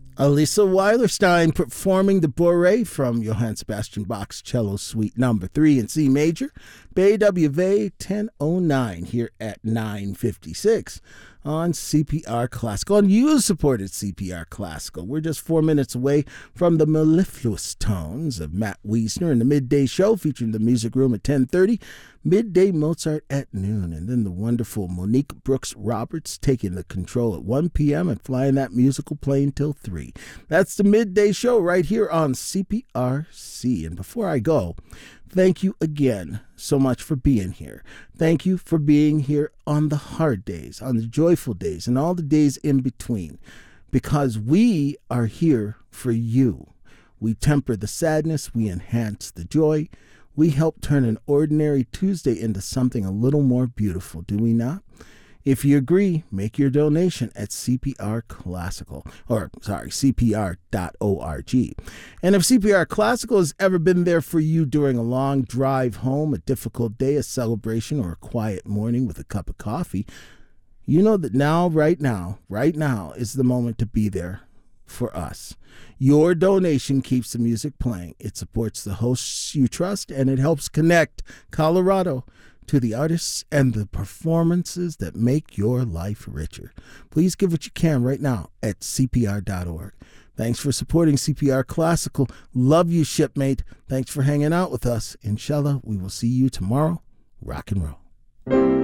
Elisa Weilerstein performing the Bourrée from Johann Sebastian Bach's Cello Suite Number 3 in C Major, BWV 1009 here at 9:56 on CPR Classical, on user-supported CPR Classical. We're just 4 minutes away from the mellifluous tones of Matt Wiesner and the Midday Show featuring the Music Room at 10:30, Midday Mozart at noon, and then the wonderful Monique Brooks Roberts taking the control at 1 p.m. and flying that musical plane till 3. That's the Midday Show right here on CPRC. And before I go, thank you again so much for being here. Thank you for being here on the hard days, on the joyful days, and all the days in between, because we are here for you. We temper the sadness, we enhance the joy. We help turn an ordinary Tuesday into something a little more beautiful, do we not? If you agree, make your donation at CPR Classical, CPR.org. And if CPR Classical has ever been there for you during a long drive home, a difficult day, a celebration, or a quiet morning with a cup of coffee, you know that right now is the moment to be there for us. Your donation keeps the music playing. It supports the hosts you trust, and it helps connect Colorado to the artists and the performances that make your life richer. Please give what you can right now at CPR.org. Thanks for supporting CPR Classical. Love you, shipmate. Thanks for hanging out with us. Inshallah, we will see you tomorrow. Rock and roll.